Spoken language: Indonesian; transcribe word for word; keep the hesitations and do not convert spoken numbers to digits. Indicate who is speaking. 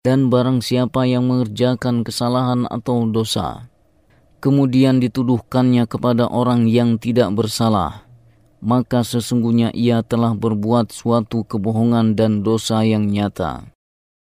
Speaker 1: Dan barang siapa yang mengerjakan kesalahan atau dosa, kemudian dituduhkannya kepada orang yang tidak bersalah, maka sesungguhnya ia telah berbuat suatu kebohongan dan dosa yang nyata.